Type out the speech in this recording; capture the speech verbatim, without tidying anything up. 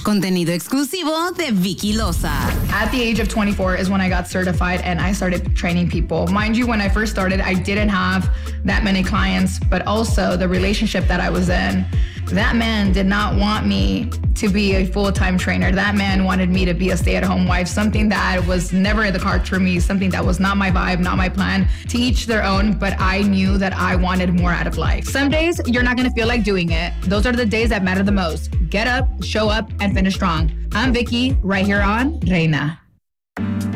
Contenido exclusivo de Vicky Loza. At the age of twenty-four is when I got certified and I started training people. Mind you, when I first started, I didn't have that many clients, but also the relationship that I was in. That man did not want me to be a full-time trainer. That man wanted me to be a stay-at-home wife, something that was never in the cards for me, something that was not my vibe, not my plan. To each their own, but I knew that I wanted more out of life. Some days you're not gonna feel like doing it. Those are the days that matter the most. Get up, show up, and finish strong. I'm Vicky, right here on Reina.